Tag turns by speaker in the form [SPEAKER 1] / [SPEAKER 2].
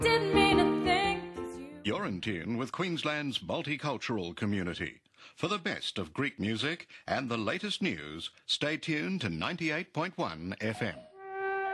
[SPEAKER 1] Didn't mean a thing.
[SPEAKER 2] You're in tune with Queensland's multicultural community. For the best of Greek music and the latest news, stay tuned to 98.1 FM.